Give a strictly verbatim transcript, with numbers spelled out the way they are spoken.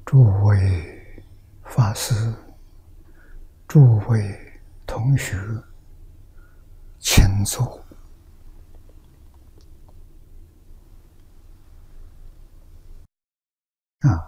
诸位法师、诸位同学，请坐。啊，